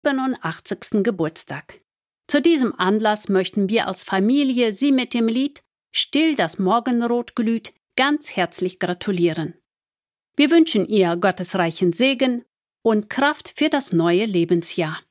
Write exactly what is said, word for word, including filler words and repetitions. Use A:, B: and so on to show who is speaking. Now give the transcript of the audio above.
A: siebenundachtzigsten Geburtstag. Zu diesem Anlass möchten wir als Familie Sie mit dem Lied »Still das Morgenrot glüht« ganz herzlich gratulieren. Wir wünschen ihr gottesreichen Segen und Kraft für das neue Lebensjahr.